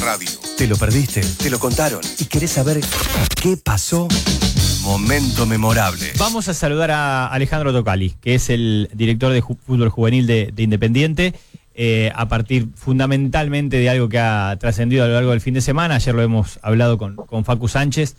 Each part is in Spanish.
radio. ¿Te lo perdiste? ¿Te lo contaron? ¿Y querés saber qué pasó? Momento memorable. Vamos a saludar a Alejandro Tocali, que es el director de fútbol juvenil de Independiente, a partir fundamentalmente de algo que ha trascendido a lo largo del fin de semana. Ayer lo hemos hablado con Facu Sánchez,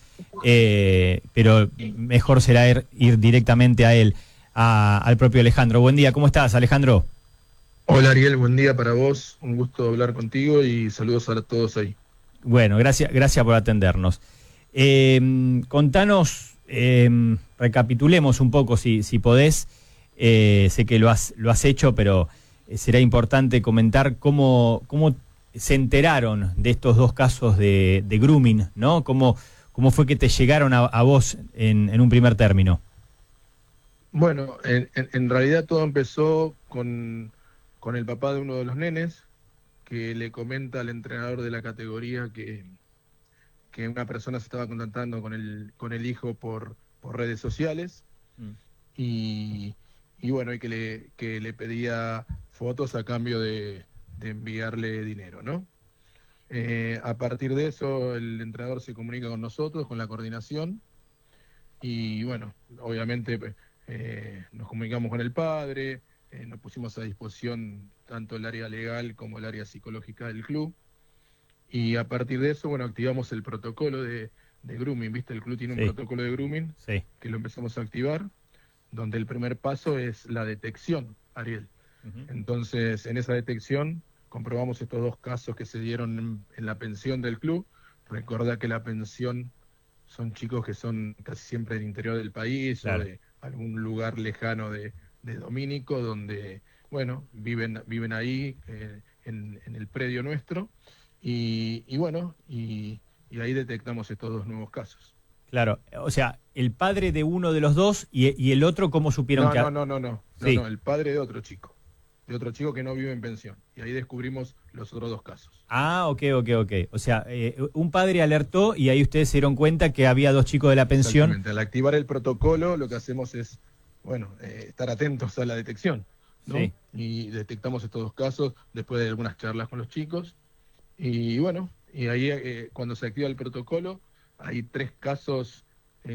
pero mejor será ir directamente a él, al propio Alejandro. Buen día, ¿cómo estás, Alejandro? Hola Ariel, buen día para vos, un gusto hablar contigo y saludos a todos ahí. Bueno, gracias por atendernos. Contanos, recapitulemos un poco si podés, sé que lo has hecho, pero será importante comentar cómo se enteraron de estos dos casos de grooming, ¿no? ¿Cómo fue que te llegaron a vos en un primer término? Bueno, en realidad todo empezó con el papá de uno de los nenes, que le comenta al entrenador de la categoría que una persona se estaba contactando con el hijo por redes sociales, y bueno, y que le pedía fotos a cambio de enviarle dinero, ¿no? A partir de eso, el entrenador se comunica con nosotros, con la coordinación, y bueno, obviamente nos comunicamos con el padre, nos pusimos a disposición tanto el área legal como el área psicológica del club, y a partir de eso, bueno, activamos el protocolo de grooming, ¿viste? El club tiene un protocolo de grooming, que lo empezamos a activar, donde el primer paso es la detección, Ariel. Entonces, en esa detección comprobamos estos dos casos que se dieron en la pensión del club. Recordá que la pensión son chicos que son casi siempre del interior del país, claro, o de algún lugar lejano de Domínico, donde, bueno, viven ahí en el predio nuestro, y bueno, y ahí detectamos estos dos nuevos casos. Claro, o sea, el padre de uno de los dos y el otro, ¿cómo supieron que...? No, el padre de otro chico que no vive en pensión, y ahí descubrimos los otros dos casos. Ah, ok. O sea, un padre alertó y ahí ustedes se dieron cuenta que había dos chicos de la pensión. Exactamente, al activar el protocolo lo que hacemos es, bueno, estar atentos a la detección, ¿no? Sí. Y detectamos estos dos casos después de algunas charlas con los chicos, y bueno, y ahí cuando se activa el protocolo hay tres casos,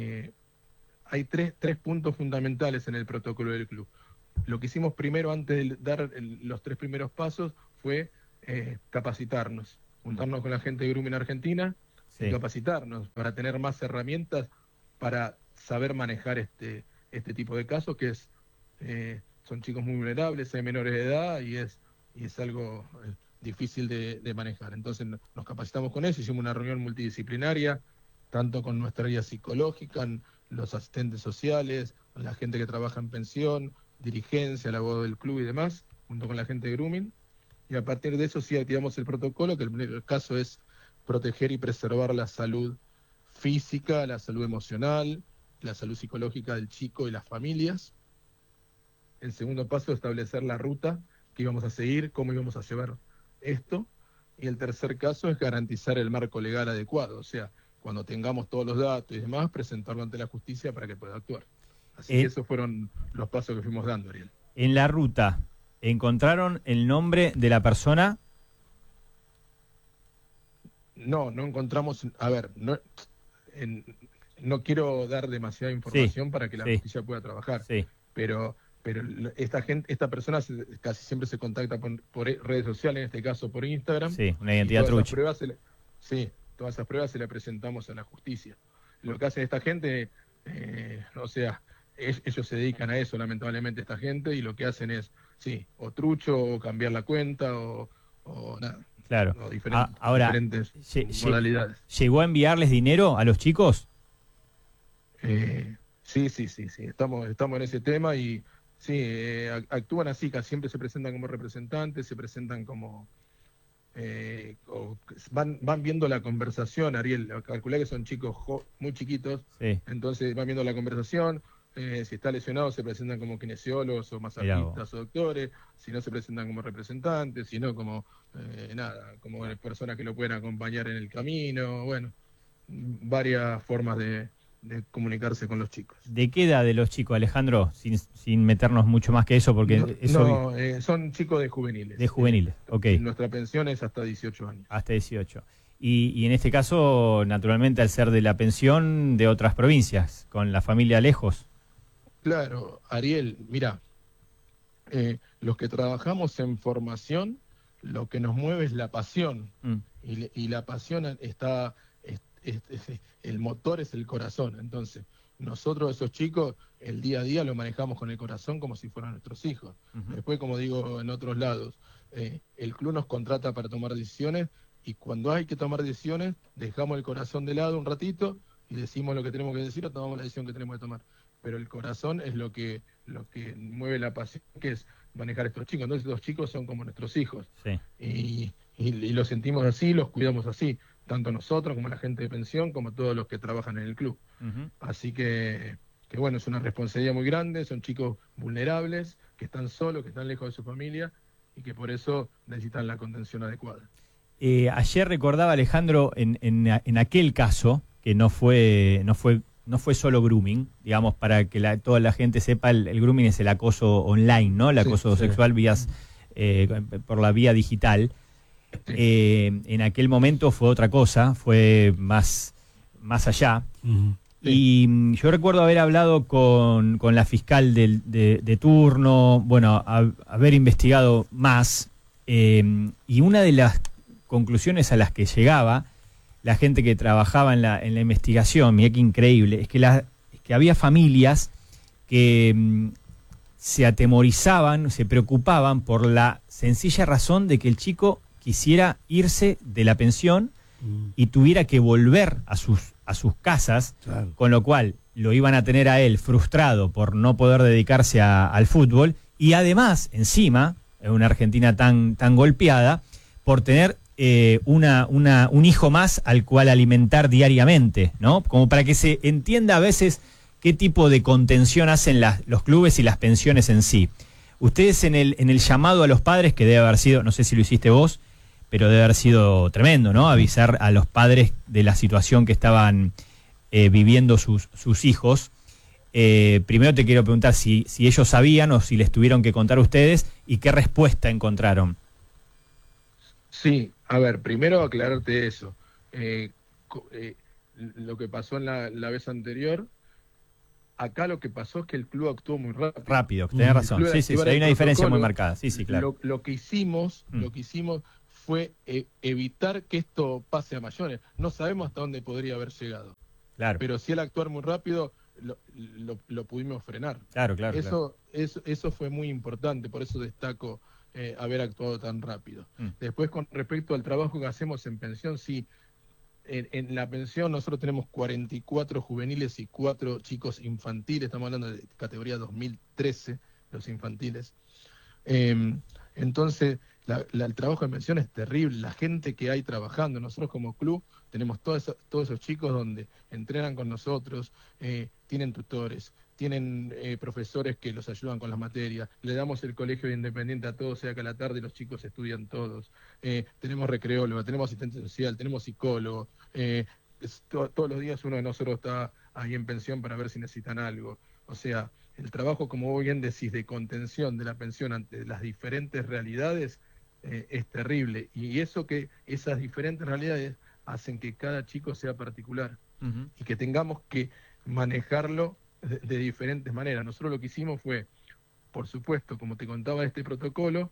hay tres puntos fundamentales en el protocolo del club. Lo que hicimos primero, antes de dar los tres primeros pasos, fue capacitarnos, juntarnos con la gente de Grooming Argentina, y capacitarnos para tener más herramientas para saber manejar este tipo de casos, que son chicos muy vulnerables, hay menores de edad, y es algo difícil de manejar. Entonces nos capacitamos con eso, hicimos una reunión multidisciplinaria, tanto con nuestra área psicológica, los asistentes sociales, la gente que trabaja en pensión, dirigencia, la voz del club y demás, junto con la gente de grooming, y a partir de eso sí activamos el protocolo, que el primer caso es proteger y preservar la salud física, la salud emocional, la salud psicológica del chico y las familias. El segundo paso es establecer la ruta que íbamos a seguir, cómo íbamos a llevar esto, y el tercer caso es garantizar el marco legal adecuado, o sea, cuando tengamos todos los datos y demás, presentarlo ante la justicia para que pueda actuar. Así que esos fueron los pasos que fuimos dando, Ariel. En la ruta, ¿encontraron el nombre de la persona? No encontramos, a ver, no quiero dar demasiada información para que la justicia pueda trabajar, pero esta persona casi siempre se contacta por redes sociales, en este caso por Instagram. Sí, una identidad trucha. Todas esas pruebas se las presentamos a la justicia. Lo que hace esta gente, o sea, ellos se dedican a eso, lamentablemente, esta gente, y lo que hacen es, o trucho, o cambiar la cuenta, o nada. Claro. O diferentes modalidades. ¿Llegó a enviarles dinero a los chicos? Sí. Estamos en ese tema, y actúan así, casi siempre se presentan como representantes, se presentan como... van viendo la conversación, Ariel, calculá que son chicos muy chiquitos, entonces van viendo la conversación, si está lesionado se presentan como kinesiólogos o masajistas o doctores, si no se presentan como representantes, si no como como personas que lo pueden acompañar en el camino, bueno, varias formas de de comunicarse con los chicos. ¿De qué edad de los chicos, Alejandro? Sin meternos mucho más que eso, porque son chicos de juveniles. De juveniles, ok. Nuestra pensión es hasta 18 años. Hasta 18. Y en este caso, naturalmente, al ser de la pensión de otras provincias, con la familia lejos. Claro, Ariel, mira, los que trabajamos en formación, lo que nos mueve es la pasión. Y la pasión está... el motor es el corazón. Entonces, nosotros esos chicos, el día a día lo manejamos con el corazón como si fueran nuestros hijos. Después, como digo en otros lados, el club nos contrata para tomar decisiones, y cuando hay que tomar decisiones, dejamos el corazón de lado un ratito y decimos lo que tenemos que decir o tomamos la decisión que tenemos que tomar. Pero el corazón es lo que mueve la pasión, que es manejar a estos chicos. Entonces, los chicos son como nuestros hijos. Sí. Y los sentimos así, los cuidamos así, tanto nosotros como la gente de pensión, como todos los que trabajan en el club. Así que bueno, es una responsabilidad muy grande, son chicos vulnerables, que están solos, que están lejos de su familia, y que por eso necesitan la contención adecuada. Ayer recordaba, Alejandro, en aquel caso, que no fue solo grooming, digamos, para que toda la gente sepa, el grooming es el acoso online, ¿no? El acoso sexual por la vía digital. En aquel momento fue otra cosa, fue más allá. Y yo recuerdo haber hablado con la fiscal de turno, bueno, haber investigado más, y una de las conclusiones a las que llegaba la gente que trabajaba en la investigación, mirá qué increíble, es que había familias que se atemorizaban, se preocupaban por la sencilla razón de que el chico quisiera irse de la pensión y tuviera que volver a sus casas, claro. Con lo cual lo iban a tener a él frustrado por no poder dedicarse al fútbol, y además, encima, en una Argentina tan golpeada, por tener un hijo más al cual alimentar diariamente, ¿no? Como para que se entienda a veces qué tipo de contención hacen los clubes y las pensiones en sí. Ustedes en el llamado a los padres, que debe haber sido, no sé si lo hiciste vos, pero debe haber sido tremendo, ¿no? Avisar a los padres de la situación que estaban viviendo sus hijos. Primero te quiero preguntar si ellos sabían o si les tuvieron que contar a ustedes, y qué respuesta encontraron. Sí, a ver, primero aclararte eso. Lo que pasó en la vez anterior, acá lo que pasó es que el club actuó muy rápido. Rápido, tenés razón. Sí, hay una diferencia muy marcada. Sí, claro. Lo que hicimos fue evitar que esto pase a mayores. No sabemos hasta dónde podría haber llegado. Claro. Pero si al actuar muy rápido, lo pudimos frenar. Claro. Eso fue muy importante, por eso destaco haber actuado tan rápido. Después, con respecto al trabajo que hacemos en pensión, sí, en la pensión nosotros tenemos 44 juveniles y 4 chicos infantiles, estamos hablando de categoría 2013, los infantiles. Entonces, el trabajo en pensión es terrible, la gente que hay trabajando. Nosotros como club tenemos todos esos chicos donde entrenan con nosotros, tienen tutores, tienen profesores que los ayudan con las materias, le damos el colegio de independiente a todos, o sea que a la tarde los chicos estudian todos, tenemos recreólogo, tenemos asistente social, tenemos psicólogo, todos los días uno de nosotros está ahí en pensión para ver si necesitan algo. O sea, el trabajo, como vos bien decís, de contención de la pensión ante las diferentes realidades es terrible, y esas diferentes realidades hacen que cada chico sea particular y que tengamos que manejarlo de diferentes maneras. Nosotros lo que hicimos fue, por supuesto, como te contaba, este protocolo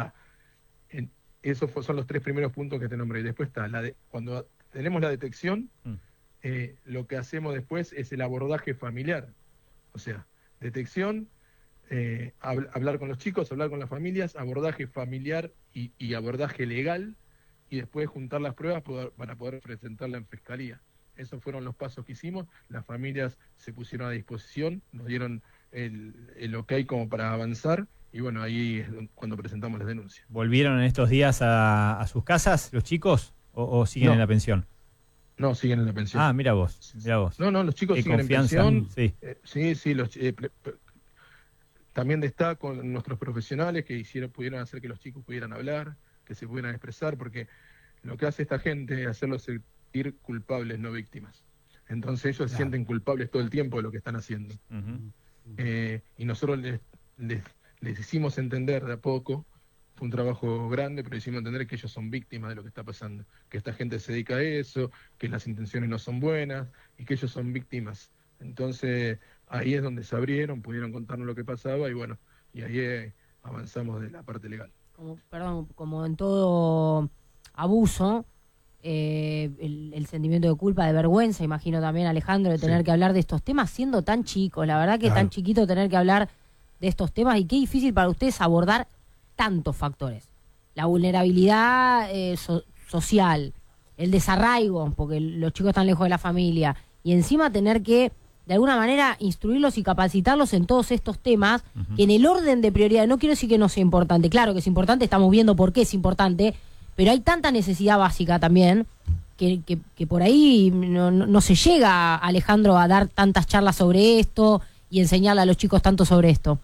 esos son los 3 primeros puntos que te nombré. Y después está cuando tenemos la detección, lo que hacemos después es el abordaje familiar. O sea, detección, hablar con los chicos, hablar con las familias, abordaje familiar y abordaje legal, y después juntar las pruebas para poder presentarla en fiscalía. Esos fueron los pasos que hicimos. Las familias se pusieron a disposición, nos dieron el ok como para avanzar, y bueno, ahí es cuando presentamos las denuncias. ¿Volvieron en estos días a sus casas los chicos o siguen en la pensión? No, siguen en la pensión. Ah, mira vos. No, los chicos siguen confianza, en pensión. Sí, también destaco nuestros profesionales que pudieron hacer que los chicos pudieran hablar, que se pudieran expresar, porque lo que hace esta gente es hacerlos sentir culpables, no víctimas. Entonces ellos se sienten culpables todo el tiempo de lo que están haciendo. Y nosotros les hicimos entender de a poco, fue un trabajo grande, pero hicimos entender que ellos son víctimas de lo que está pasando, que esta gente se dedica a eso, que las intenciones no son buenas y que ellos son víctimas. Entonces ahí es donde se abrieron, pudieron contarnos lo que pasaba y bueno, y ahí avanzamos de la parte legal. Como en todo abuso, el sentimiento de culpa, de vergüenza, imagino también, Alejandro, de tener que hablar de estos temas siendo tan chicos. La verdad que tan chiquito tener que hablar de estos temas, y qué difícil para ustedes abordar tantos factores. La vulnerabilidad social, el desarraigo, porque los chicos están lejos de la familia, y encima tener que, de alguna manera, instruirlos y capacitarlos en todos estos temas, que en el orden de prioridad, no quiero decir que no sea importante, claro que es importante, estamos viendo por qué es importante, pero hay tanta necesidad básica también, que por ahí no se llega, Alejandro, a dar tantas charlas sobre esto y enseñarle a los chicos tanto sobre esto.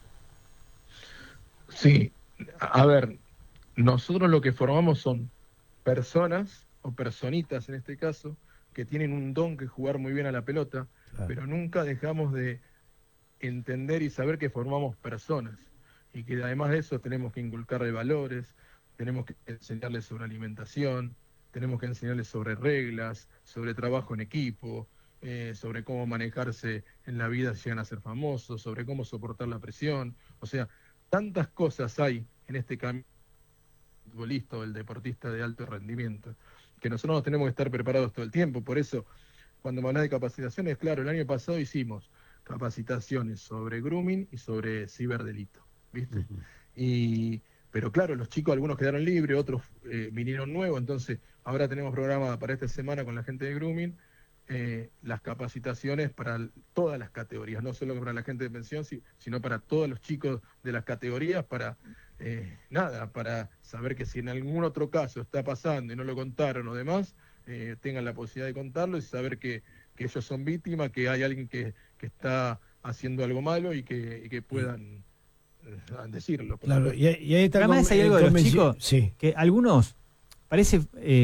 Sí, a ver, nosotros lo que formamos son personas, o personitas en este caso, que tienen un don que jugar muy bien a la pelota, pero nunca dejamos de entender y saber que formamos personas, y que además de eso tenemos que inculcarle valores, tenemos que enseñarles sobre alimentación, tenemos que enseñarles sobre reglas, sobre trabajo en equipo, sobre cómo manejarse en la vida si llegan a ser famosos, sobre cómo soportar la presión. O sea, tantas cosas hay en este camino del futbolista o el deportista de alto rendimiento, que nosotros nos tenemos que estar preparados todo el tiempo. Por eso, cuando me hablas de capacitaciones, claro, el año pasado hicimos capacitaciones sobre grooming y sobre ciberdelito, ¿viste? Pero claro, los chicos, algunos quedaron libres, otros vinieron nuevos, entonces ahora tenemos programa para esta semana con la gente de grooming, las capacitaciones para todas las categorías, no solo para la gente de pensión, sino para todos los chicos de las categorías, para para saber que si en algún otro caso está pasando y no lo contaron o demás, tengan la posibilidad de contarlo y saber que ellos son víctimas, que hay alguien que está haciendo algo malo y que puedan decirlo. Claro, y ahí está. Además hay algo de los chicos, que algunos, parece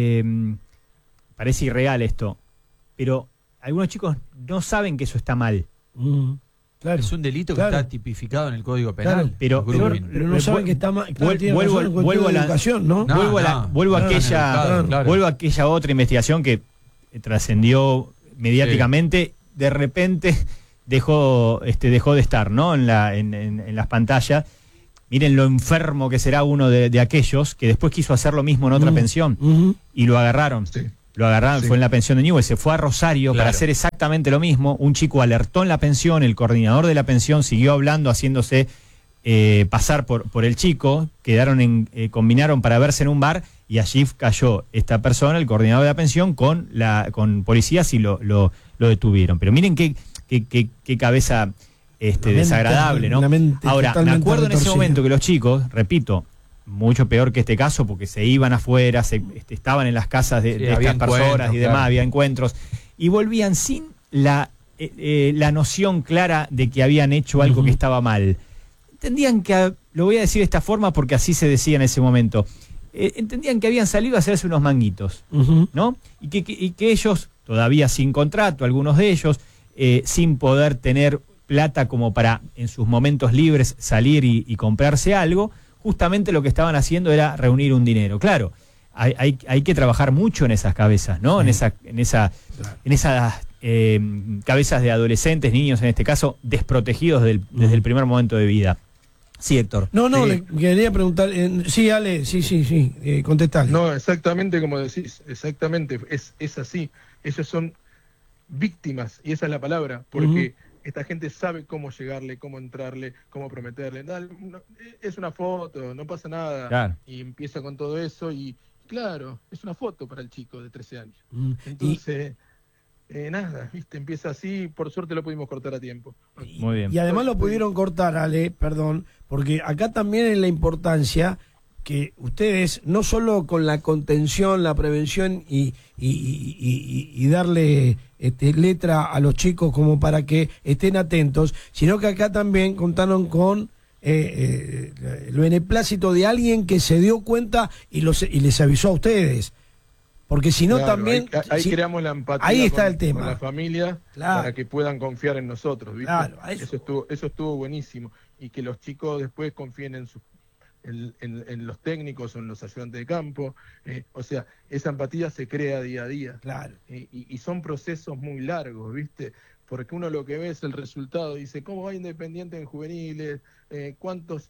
irreal esto, pero algunos chicos no saben que eso está mal. Claro. Es un delito que está tipificado en el Código Penal. Pero no saben que está mal. Vuelvo a la educación, ¿no? Vuelvo a aquella otra investigación que trascendió mediáticamente, de repente dejó de estar, ¿no? En las pantallas. Miren lo enfermo que será uno de aquellos que después quiso hacer lo mismo en otra pensión y lo agarraron. Lo agarraron, fue en la pensión de Newell, se fue a Rosario para hacer exactamente lo mismo. Un chico alertó en la pensión, el coordinador de la pensión siguió hablando, haciéndose pasar por el chico, combinaron para verse en un bar y allí cayó esta persona, el coordinador de la pensión, con policías y lo detuvieron. Pero miren qué cabeza desagradable, ¿no? Ahora, me acuerdo en ese momento que los chicos, repito, mucho peor que este caso, porque se iban afuera, estaban en las casas de estas personas y demás, había encuentros, y volvían sin la noción clara de que habían hecho algo que estaba mal. Entendían que, lo voy a decir de esta forma porque así se decía en ese momento, entendían que habían salido a hacerse unos manguitos, ¿no? Y que ellos, todavía sin contrato, algunos de ellos, sin poder tener plata como para, en sus momentos libres, salir y comprarse algo, justamente lo que estaban haciendo era reunir un dinero. Claro, hay que trabajar mucho en esas cabezas, ¿no? En esas cabezas de adolescentes, niños en este caso, desprotegidos desde el primer momento de vida. Sí, Héctor. Le quería preguntar. Sí, Ale, contestale. No, exactamente como decís, exactamente, es así. Ellos son víctimas, y esa es la palabra, porque esta gente sabe cómo llegarle, cómo entrarle, cómo prometerle. Es una foto, no pasa nada. Claro. Y empieza con todo eso y, claro, es una foto para el chico de 13 años. Entonces, ¿viste? Empieza así, por suerte lo pudimos cortar a tiempo. Muy bien. Y además lo pudieron cortar, Ale, perdón, porque acá también es la importancia que ustedes, no solo con la contención, la prevención y darle letra a los chicos como para que estén atentos, sino que acá también contaron con el beneplácito de alguien que se dio cuenta y les avisó a ustedes. Porque si no, claro, también... Ahí creamos la empatía ahí está con, el tema. con la familia, claro, para que puedan confiar en nosotros, ¿viste? Claro, eso estuvo buenísimo. Y que los chicos después confíen en los técnicos o en los ayudantes de campo. O sea, esa empatía se crea día a día. Claro. Y son procesos muy largos, ¿viste? Porque uno lo que ve es el resultado, dice, ¿cómo va Independiente en juveniles? ¿Cuántos?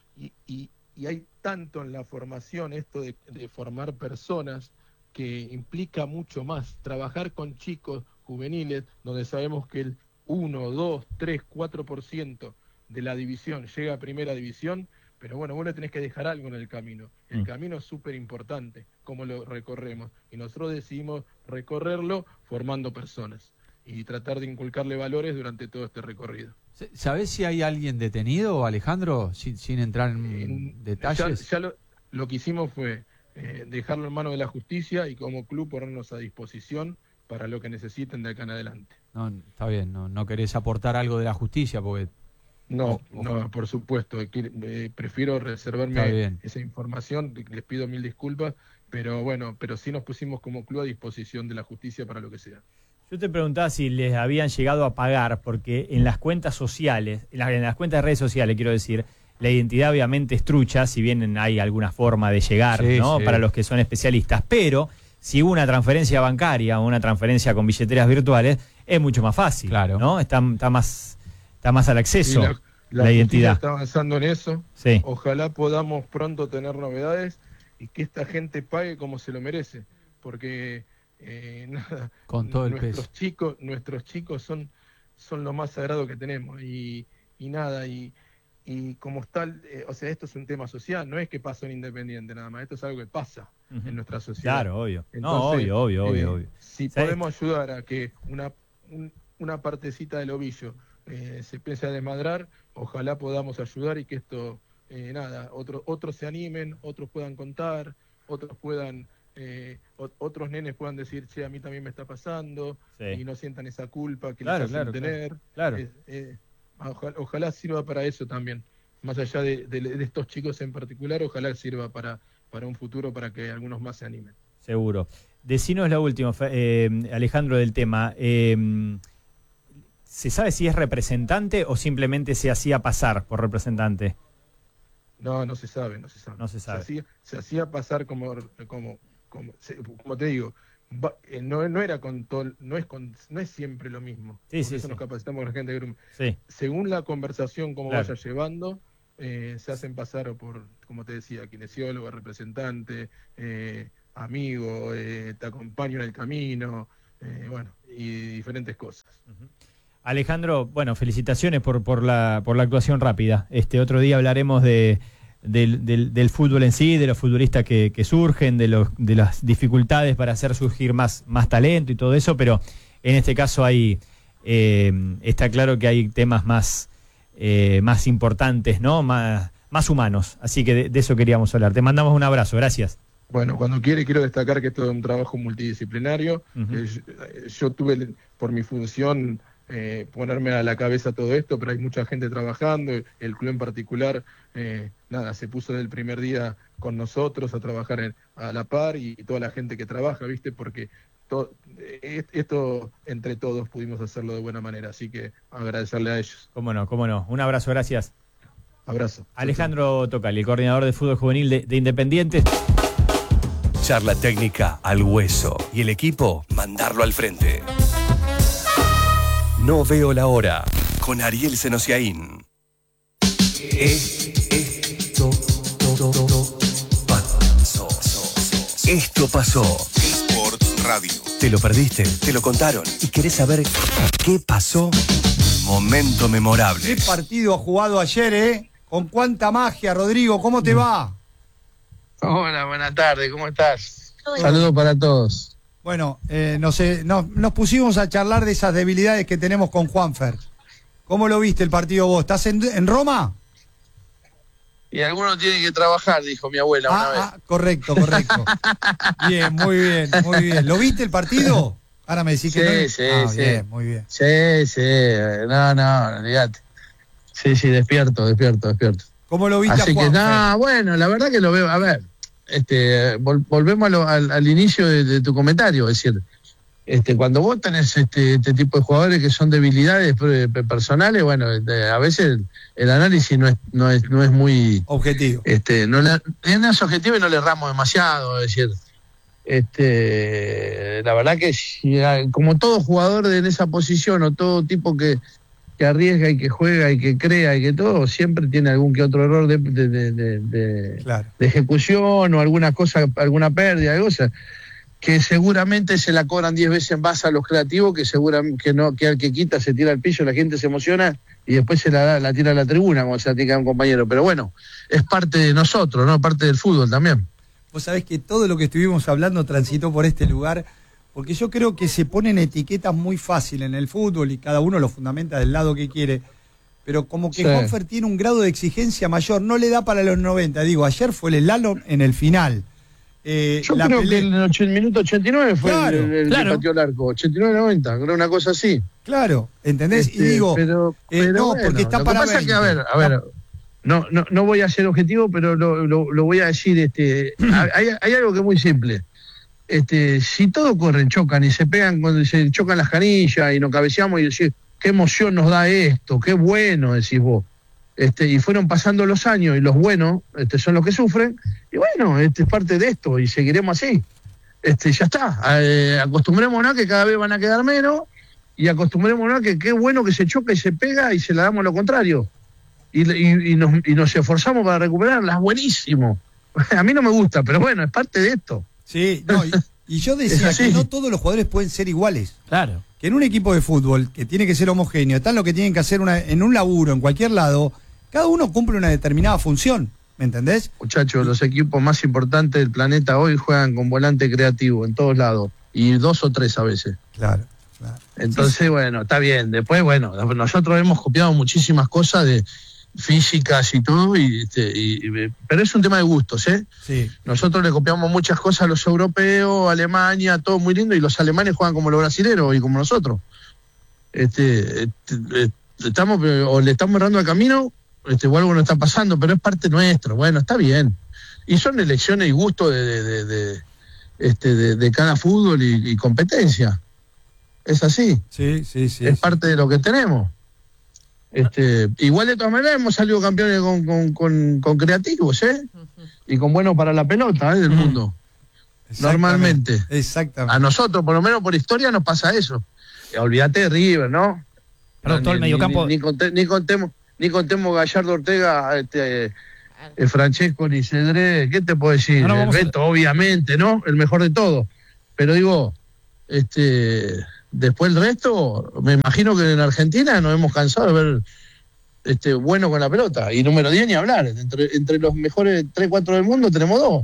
Y hay tanto en la formación esto de formar personas, que implica mucho más. Trabajar con chicos juveniles, donde sabemos que el 1, 2, 3, 4% de la división llega a primera división, pero bueno, vos le tenés que dejar algo en el camino. El camino es súper importante, cómo lo recorremos. Y nosotros decidimos recorrerlo formando personas y tratar de inculcarle valores durante todo este recorrido. ¿Sabés si hay alguien detenido, Alejandro, sin entrar en detalles? Ya lo que hicimos fue dejarlo en manos de la justicia y como club ponernos a disposición para lo que necesiten de acá en adelante. No, está bien, no querés aportar algo de la justicia porque... No, por supuesto, prefiero reservarme esa información, les pido 1000 disculpas, pero bueno, pero sí nos pusimos como club a disposición de la justicia para lo que sea. Yo te preguntaba si les habían llegado a pagar, porque en las cuentas sociales, en las cuentas de redes sociales, quiero decir, la identidad obviamente es trucha, si bien hay alguna forma de llegar, ¿no? Para los que son especialistas, pero si hubo una transferencia bancaria o una transferencia con billeteras virtuales, es mucho más fácil, claro, ¿no? Está más al acceso la identidad. Está avanzando en eso. Sí. Ojalá podamos pronto tener novedades y que esta gente pague como se lo merece, porque nada, con todo el peso. Nuestros chicos son lo más sagrado que tenemos y nada, y como tal, o sea, esto es un tema social, no es que pasa en Independiente nada más, esto es algo que pasa en nuestra sociedad. Claro, obvio. Entonces, Obvio. Si podemos ayudar a que una partecita del ovillo se empiece a desmadrar, ojalá podamos ayudar y que esto, otros se animen, otros puedan contar, otros puedan... otros nenes puedan decir, che, a mí también me está pasando, y no sientan esa culpa que les hacen tener. Claro. Ojalá sirva para eso también, más allá de estos chicos en particular, ojalá sirva para un futuro, para que algunos más se animen. Seguro. Decinos la última, Alejandro, del tema. ¿Se sabe si es representante o simplemente se hacía pasar por representante? No se sabe. Se hacía pasar como te digo, no era con todo, no es siempre lo mismo. Nos capacitamos con la gente de grupo. Según la conversación, como vaya llevando, se hacen pasar por, como te decía, kinesiólogo, representante, amigo, te acompaño en el camino, y diferentes cosas. Alejandro, bueno, felicitaciones por la actuación rápida. Otro día hablaremos del fútbol en sí, de los futbolistas que surgen, de las dificultades para hacer surgir más talento y todo eso, pero en este caso está claro que hay temas más importantes, ¿no? Más humanos. Así que de eso queríamos hablar. Te mandamos un abrazo, gracias. Bueno, cuando quiero destacar que esto es un trabajo multidisciplinario. Yo tuve, por mi función, ponerme a la cabeza todo esto, pero hay mucha gente trabajando, el club en particular, se puso desde el primer día con nosotros a trabajar a la par, y toda la gente que trabaja, ¿viste? Porque esto entre todos pudimos hacerlo de buena manera, así que agradecerle a ellos. Cómo no, un abrazo, gracias. Abrazo. Alejandro Tocali, el coordinador de fútbol juvenil de Independiente. Charla técnica al hueso y el equipo mandarlo al frente. No veo la hora, con Ariel Senosiaín. Esto pasó. Sports Radio. ¿Te lo perdiste? ¿Te lo contaron? ¿Y querés saber qué pasó? Momento memorable. ¿Qué partido ha jugado ayer, ¿Con cuánta magia, Rodrigo? ¿Cómo te va? Hola, buenas tardes, ¿cómo estás? Saludos para todos. Bueno, nos pusimos a charlar de esas debilidades que tenemos con Juanfer. ¿Cómo lo viste el partido vos? ¿Estás en Roma? Y algunos tienen que trabajar, dijo mi abuela una vez. Correcto. Bien, muy bien. ¿Lo viste el partido? Ahora me decís que no. Sí. Bien, muy bien. Sí. No, olvídate. Sí, despierto. ¿Cómo lo viste así a Juanfer? Así que, bueno, la verdad que lo veo, a ver, volvemos al inicio de tu comentario, es decir, cuando vos tenés este tipo de jugadores que son debilidades personales, bueno, a veces el análisis no es muy objetivo. No es objetivo y no le erramos demasiado, es decir, la verdad que como todo jugador en esa posición o todo tipo que arriesga y que juega y que crea y que todo, siempre tiene algún que otro error de ejecución o alguna cosa, alguna pérdida, algo, o sea, que seguramente se la cobran 10 veces en base a los creativos, que al que quita se tira al piso, la gente se emociona y después se la tira a la tribuna como se la tira a un compañero. Pero bueno, es parte de nosotros, ¿no? Parte del fútbol también. Vos sabés que todo lo que estuvimos hablando transitó por este lugar, porque yo creo que se ponen etiquetas muy fácil en el fútbol y cada uno lo fundamenta del lado que quiere, pero como que Juanfer tiene un grado de exigencia mayor, no le da para los 90. Digo, ayer fue el slalom en el final. Yo creo que en el minuto 89 fue el que pateó el arco, 89-90, creo una cosa así. Claro, ¿entendés? Y digo, pero no, bueno, porque está lo para que pasa 20. que, a ver, no voy a ser objetivo, pero lo voy a decir, hay algo que es muy simple. Si todos corren, chocan y se pegan cuando se chocan las canillas y nos cabeceamos y decís, qué emoción nos da esto, qué bueno, decís vos. Y fueron pasando los años y los buenos son los que sufren, y bueno, es parte de esto y seguiremos así. Ya está, acostumbrémonos a que cada vez van a quedar menos y acostumbrémonos a que qué bueno que se choca y se pega y se la damos lo contrario. Y nos esforzamos para recuperarlas, buenísimo. A mí no me gusta, pero bueno, es parte de esto. Sí, no, y yo decía que no todos los jugadores pueden ser iguales. Claro. Que en un equipo de fútbol que tiene que ser homogéneo, están lo que tienen que hacer en un laburo, en cualquier lado, cada uno cumple una determinada función, ¿me entendés? Muchachos, los equipos más importantes del planeta hoy juegan con volante creativo en todos lados, y 2 o 3 a veces. Claro. Entonces, bueno, está bien. Después, bueno, nosotros hemos copiado muchísimas cosas de físicas y todo, pero es un tema de gustos, ¿eh? Sí. Nosotros le copiamos muchas cosas a los europeos, Alemania, todo muy lindo, y los alemanes juegan como los brasileros y como nosotros. Le estamos errando el camino, o algo no está pasando, pero es parte nuestro. Bueno, está bien. Y son elecciones y gustos de cada fútbol y competencia. Es así. Sí. Es parte de lo que tenemos. Igual de todas maneras hemos salido campeones con creativos, y con buenos para la pelota del mundo. Normalmente. Exactamente. A nosotros, por lo menos por historia, nos pasa eso. Olvídate de River, ¿no? Pero todo el mediocampo. Ni contemos Gallardo, Ortega, Francesco ni Cedré. ¿Qué te puedo decir? El Beto, obviamente, ¿no? El mejor de todos. Pero digo, después el resto, me imagino que en Argentina nos hemos cansado de ver bueno con la pelota. Y número 10 ni hablar. Entre los mejores 3-4 del mundo tenemos 2.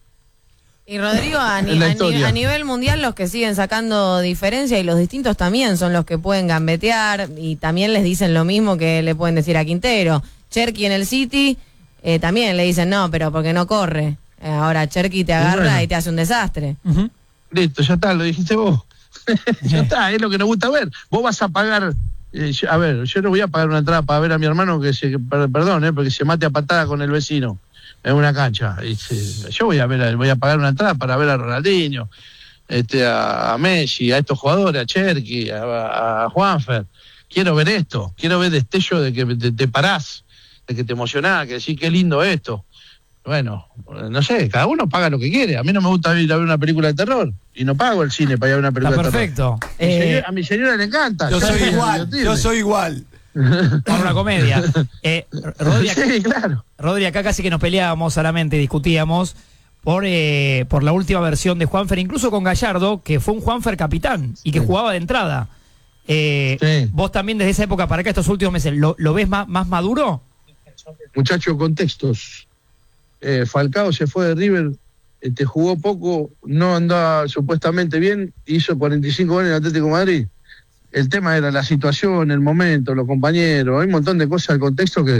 Y Rodrigo, a nivel mundial los que siguen sacando diferencia y los distintos también son los que pueden gambetear y también les dicen lo mismo que le pueden decir a Quintero. Cherky en el City también le dicen no, pero porque no corre. Ahora Cherky te agarra y te hace un desastre. Listo, ya está, lo dijiste vos. Ya está, es lo que nos gusta ver. Vos vas a pagar, yo no voy a pagar una entrada para ver a mi hermano porque se mate a patada con el vecino en una cancha. Yo voy a pagar una entrada para ver a Ronaldinho, a Messi, a estos jugadores, a Cherky, a Juanfer. Quiero ver esto, quiero ver destello de que te parás, de que te emocionás, que decís qué lindo esto. Bueno, no sé, cada uno paga lo que quiere. A mí no me gusta ir a ver una película de terror y no pago el cine para ir a ver una película de terror. Perfecto. A mi señora le encanta. Yo soy igual. Para una comedia. Rodri, sí, claro. Rodri, acá casi que nos peleábamos solamente, discutíamos por la última versión de Juanfer, incluso con Gallardo, que fue un Juanfer capitán y que jugaba de entrada. Vos también desde esa época para acá, estos últimos meses, ¿lo ves más maduro? Muchachos, contextos. Falcao se fue de River, jugó poco, no andaba supuestamente bien, hizo 45 goles en el Atlético de Madrid. El tema era la situación, el momento, los compañeros, hay un montón de cosas del contexto que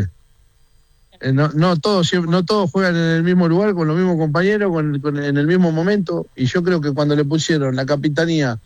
no todos juegan en el mismo lugar, con los mismos compañeros, en el mismo momento, y yo creo que cuando le pusieron la capitanía,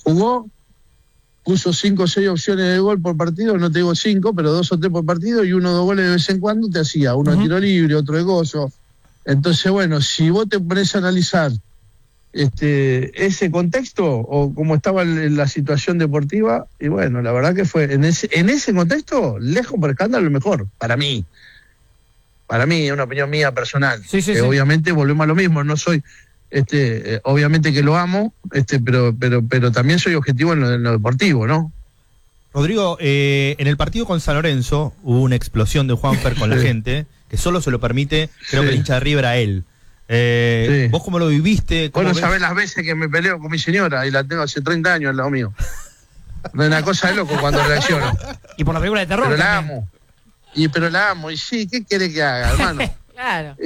puso 5 o 6 opciones de gol por partido, no te digo 5, pero 2 o 3 por partido, y 1 o 2 goles de vez en cuando te hacía, uno de tiro libre, otro de gozo. Entonces, bueno, si vos te pones a analizar ese contexto o cómo estaba la situación deportiva, y bueno, la verdad que fue en ese contexto, lejos por escándalo, lo mejor, para mí, es una opinión mía personal. Sí. Obviamente volvemos a lo mismo, no soy, obviamente que lo amo, pero también soy objetivo en lo deportivo, ¿no? Rodrigo, en el partido con San Lorenzo hubo una explosión de Juanfer con la gente, que solo se lo permite, creo que el hincha de River a él. ¿Vos cómo lo viviste? Vos no sabés las veces que me peleo con mi señora y la tengo hace 30 años al lado mío. No es una cosa de loco cuando reacciono. Y por la película de terror. Pero la amo. Pero la amo. Y sí, ¿qué querés que haga, hermano? Claro.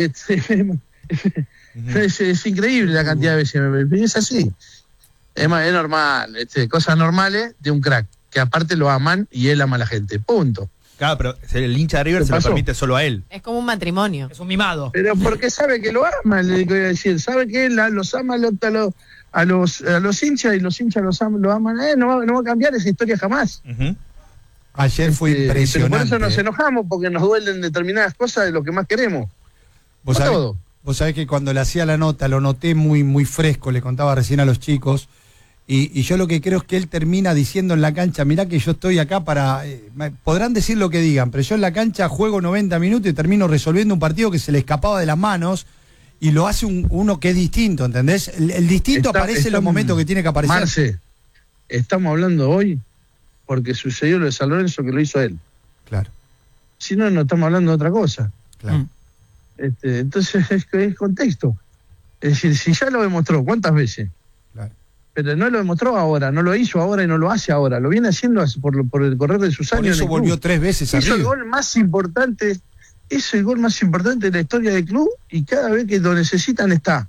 Es increíble la cantidad de veces. Es así. Es normal. Cosas normales de un crack. Que aparte lo aman y él ama a la gente. Punto. Claro, pero el hincha de River se lo permite solo a él. Es como un matrimonio. Es un mimado. Pero porque sabe que lo ama, le voy a decir. Sabe que él los ama a los hinchas y los hinchas lo aman a él. No va a cambiar esa historia jamás. Ayer fue impresionante. Pero por eso nos enojamos, porque nos duelen determinadas cosas de lo que más queremos. Vos sabés que cuando le hacía la nota, lo noté muy, muy fresco, le contaba recién a los chicos. Y yo lo que creo es que él termina diciendo en la cancha, mirá que yo estoy acá para... podrán decir lo que digan, pero yo en la cancha juego 90 minutos y termino resolviendo un partido que se le escapaba de las manos y lo hace uno que es distinto, ¿entendés? El distinto aparece en los momentos que tiene que aparecer. Marce, estamos hablando hoy porque sucedió lo de San Lorenzo que lo hizo él. Claro. Si no, no estamos hablando de otra cosa. Claro. Entonces es contexto. Es decir, si ya lo demostró, ¿cuántas veces? Claro. Pero no lo demostró ahora, no lo hizo ahora y no lo hace ahora. Lo viene haciendo por el correr de sus años. Por eso volvió 3 veces arriba. Es el gol más importante de la historia del club y cada vez que lo necesitan está.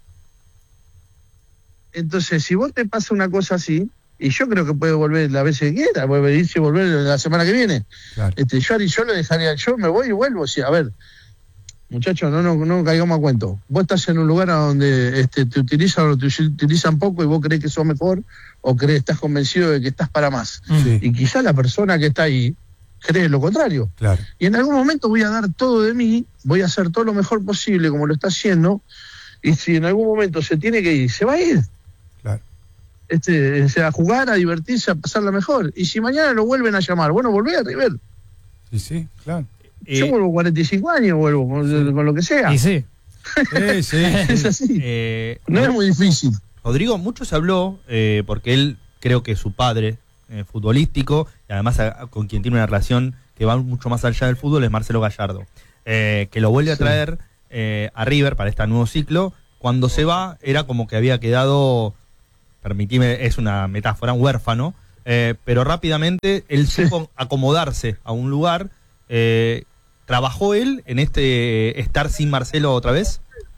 Entonces, si vos te pasa una cosa así, y yo creo que puede volver las veces que quiera, puede venirse y volver la semana que viene. Claro. Yo lo dejaría, yo me voy y vuelvo. O sea, a ver, muchachos, no caigamos a cuento. Vos estás en un lugar donde te utilizan o te utilizan poco y vos creés que sos mejor o estás convencido de que estás para más. Sí. Y quizá la persona que está ahí cree lo contrario. Claro. Y en algún momento voy a dar todo de mí, voy a hacer todo lo mejor posible como lo está haciendo, y si en algún momento se tiene que ir, se va a ir. Claro. A jugar, a divertirse, a pasarla mejor. Y si mañana lo vuelven a llamar, bueno, volvé a River. Sí, claro. Yo vuelvo 45 años, vuelvo con lo que sea. Y sí. Es así. No es muy difícil. Rodrigo, mucho se habló, porque él, creo que su padre futbolístico, y además con quien tiene una relación que va mucho más allá del fútbol, es Marcelo Gallardo, que lo vuelve a traer a River para este nuevo ciclo. Cuando se va, era como que había quedado, permitime, es una metáfora, un huérfano, pero rápidamente él supo acomodarse a un lugar. ¿Trabajó él en estar sin Marcelo otra vez?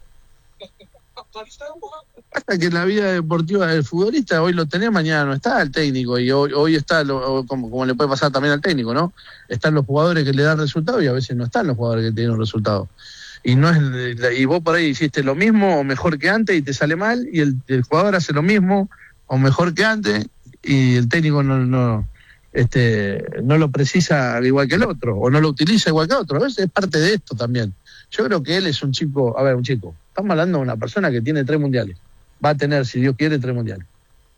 Hasta que en la vida deportiva del futbolista hoy lo tenés, mañana no está el técnico, y hoy está, como le puede pasar también al técnico, ¿no? Están los jugadores que le dan resultados y a veces no están los jugadores que tienen un resultado. Y vos por ahí hiciste lo mismo o mejor que antes y te sale mal, y el jugador hace lo mismo o mejor que antes y el técnico no lo precisa igual que el otro, o no lo utiliza igual que otro. A veces es parte de esto también. Yo creo que él es un chico, estamos hablando de una persona que tiene 3 mundiales, va a tener, si Dios quiere, 3 mundiales,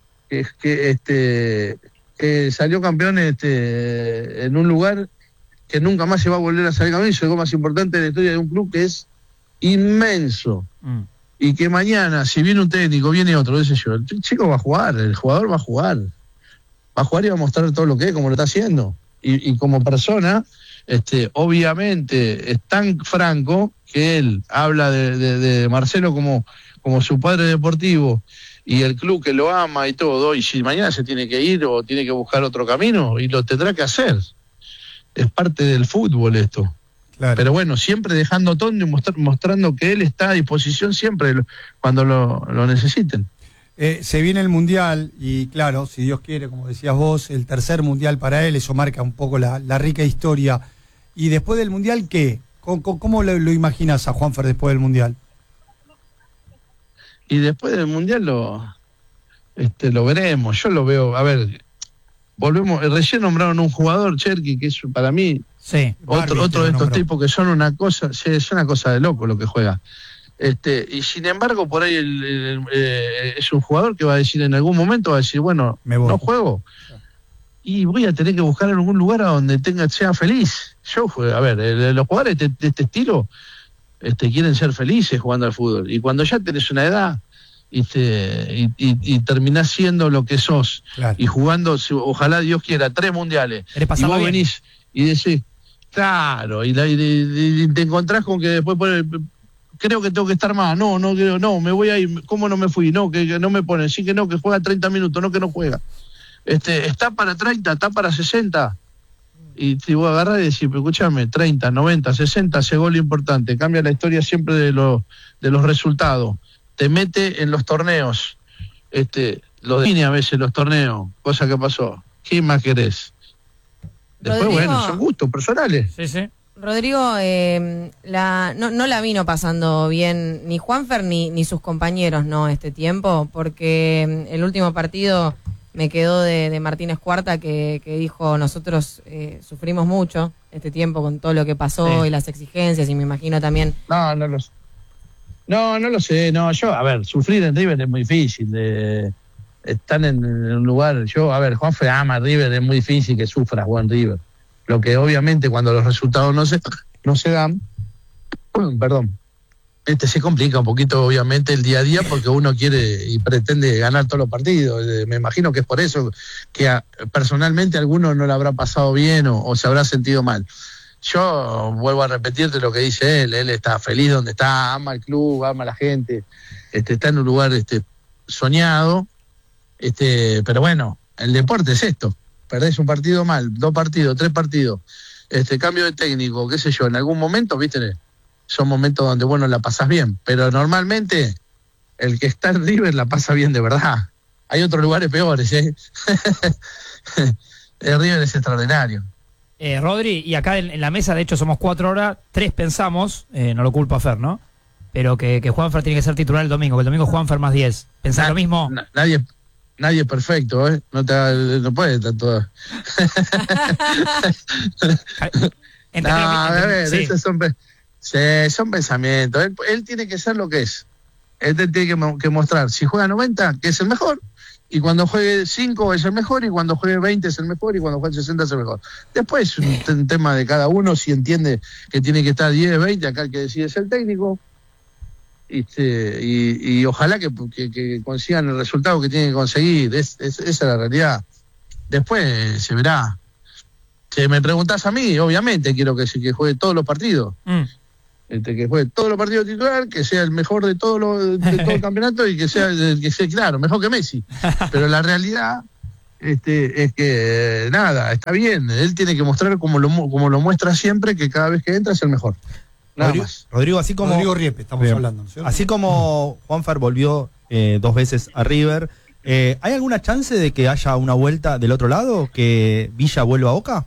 que salió campeón en un lugar que nunca más se va a volver a salir campeón, y es el gol más importante de la historia de un club que es inmenso. Y que mañana, si viene un técnico, viene otro, el chico va a jugar, el jugador va a jugar y va a mostrar todo lo que es, como lo está haciendo. Y como persona, obviamente es tan franco que él habla de Marcelo como su padre deportivo y el club que lo ama y todo, y si mañana se tiene que ir o tiene que buscar otro camino, y lo tendrá que hacer. Es parte del fútbol esto. Claro. Pero bueno, siempre dejando todo y mostrando que él está a disposición siempre cuando lo necesiten. Se viene el Mundial y claro, si Dios quiere, como decías vos, el tercer Mundial para él, eso marca un poco la rica historia. Y después del Mundial, ¿qué? ¿Cómo lo imaginas a Juanfer después del Mundial? Y después del Mundial lo veremos. Yo lo veo, a ver, volvemos, recién nombraron un jugador, Cherky, que es para mí Sí. Otro de estos tipos que son una cosa, es una cosa de loco lo que juega. Y sin embargo, por ahí es un jugador que va a decir en algún momento, va a decir, bueno, no juego. Y voy a tener que buscar en algún lugar a donde sea feliz. A ver, los jugadores de este estilo quieren ser felices jugando al fútbol. Y cuando ya tenés una edad y terminás siendo lo que sos, claro, y jugando, ojalá Dios quiera, 3 mundiales, y vos venís y decís, claro, y te encontrás con que después creo que tengo que estar más, no, me voy a ir, ¿cómo no me fui? No, que no me ponen, sí que no, que juega 30 minutos, no que no juega. Está para 30, está para 60. Y te voy a agarrar y decir, pero escúchame, 30, 90, 60, ese gol importante, cambia la historia siempre de los resultados. Te mete en los torneos, lo define a veces los torneos, cosa que pasó. ¿Qué más querés? Después, Rodrigo, bueno, son gustos personales. Sí. Rodrigo, no la vino pasando bien ni Juanfer ni sus compañeros, ¿no? Este tiempo, porque el último partido me quedó de Martínez Cuarta que dijo, nosotros sufrimos mucho este tiempo con todo lo que pasó, sí, y las exigencias, y me imagino también... No lo sé. No lo sé. No, a ver, sufrir en River es muy difícil. Están en un lugar... Juanfer ama a River, es muy difícil que sufra jugar en River. Lo que obviamente cuando los resultados no se dan, perdón, se complica un poquito obviamente el día a día porque uno quiere y pretende ganar todos los partidos. Me imagino que es por eso que personalmente a alguno no le habrá pasado bien o se habrá sentido mal. Yo vuelvo a repetirte lo que dice él está feliz donde está, ama el club, ama a la gente, está en un lugar soñado, pero bueno, el deporte es esto. Perdés un partido mal, 2 partidos, 3 partidos, cambio de técnico, qué sé yo, en algún momento, viste, son momentos donde, bueno, la pasás bien, pero normalmente el que está en River la pasa bien de verdad. Hay otros lugares peores, El River es extraordinario. Rodri, y acá en la mesa, de hecho, somos 4 horas, 3 pensamos, no lo culpo a Fer, ¿no? Pero que Juanfer tiene que ser titular el domingo, que el domingo Juanfer más 10. ¿Pensás lo mismo? Nadie es perfecto, no puede estar todo. Esos son pensamientos. Él tiene que ser lo que es. Él tiene que mostrar, si juega 90, que es el mejor, y cuando juegue 5 es el mejor, y cuando juegue 20 es el mejor, y cuando juegue 60 es el mejor. Después es un tema de cada uno, si entiende que tiene que estar 10, 20, acá el que decide es el técnico. Y ojalá que consigan el resultado que tienen que conseguir. Esa es la realidad. Después se verá. Si me preguntás a mí, obviamente quiero que juegue todos los partidos. Que juegue todos los partidos titular, que sea el mejor de todo el campeonato y que sea claro, mejor que Messi. Pero la realidad es que nada, está bien. Él tiene que mostrar como lo muestra siempre, que cada vez que entra es el mejor. Rodrigo, así como Rodrigo Riepe, estamos hablando, ¿no? Así como Juanfer volvió 2 veces a River, ¿hay alguna chance de que haya una vuelta del otro lado? ¿Que Villa vuelva a Boca?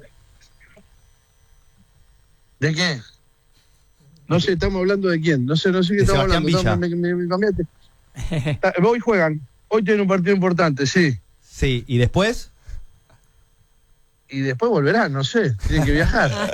¿De qué? No sé, estamos hablando de quién. No sé qué estamos hablando. Villa. Me cambiaste. Hoy juegan. Hoy tienen un partido importante, sí. Sí, ¿y después? Y después volverán, no sé. Tienen que viajar.